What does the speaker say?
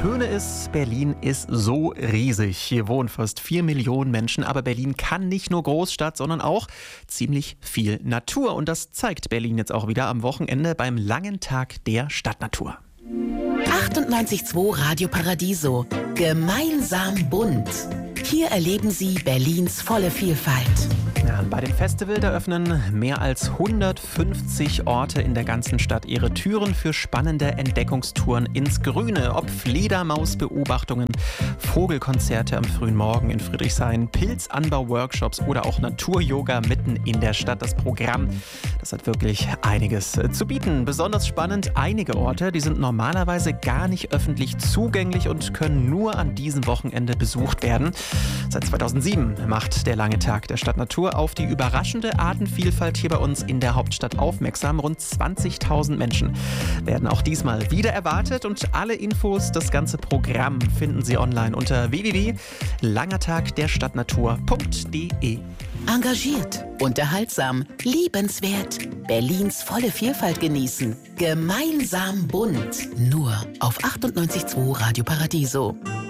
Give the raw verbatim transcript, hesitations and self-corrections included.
Schöne ist, Berlin ist so riesig. Hier wohnen fast vier Millionen Menschen, aber Berlin kann nicht nur Großstadt, sondern auch ziemlich viel Natur. Und das zeigt Berlin jetzt auch wieder am Wochenende beim langen Tag der Stadtnatur. achtundneunzig Komma zwei Radio Paradiso. Gemeinsam bunt. Hier erleben Sie Berlins volle Vielfalt. Ja, bei dem Festival, da öffnen mehr als hundertfünfzig Orte in der ganzen Stadt ihre Türen für spannende Entdeckungstouren ins Grüne. Ob Fledermausbeobachtungen, Vogelkonzerte am frühen Morgen in Friedrichshain, Pilzanbau-Workshops oder auch Natur-Yoga mitten in der Stadt. Das Programm, das hat wirklich einiges zu bieten. Besonders spannend, einige Orte, die sind normalerweise gar nicht öffentlich zugänglich und können nur an diesem Wochenende besucht werden. Seit zweitausendsieben macht der lange Tag der Stadtnatur auf die überraschende Artenvielfalt hier bei uns in der Hauptstadt aufmerksam. Rund zwanzigtausend Menschen werden auch diesmal wieder erwartet und alle Infos, das ganze Programm finden Sie online unter w w w punkt langertagderstadtnatur punkt d e. Engagiert, unterhaltsam, liebenswert. Berlins volle Vielfalt genießen. Gemeinsam bunt. Nur auf achtundneunzig Komma zwei Radio Paradiso.